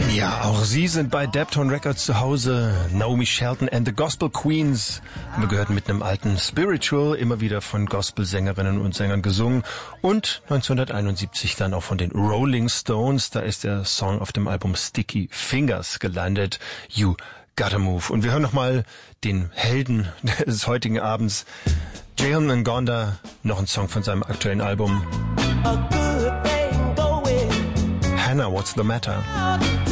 Ja, auch sie sind bei Deptone Records zu Hause. Naomi Shelton and the Gospel Queens haben wir gehört mit einem alten Spiritual, immer wieder von Gospelsängerinnen und Sängern gesungen. Und 1971 dann auch von den Rolling Stones. Da ist der Song auf dem Album Sticky Fingers gelandet. You Gotta Move. Und wir hören nochmal den Helden des heutigen Abends, Jayon Ngonda, noch ein Song von seinem aktuellen Album. Hannah, What's the Matter?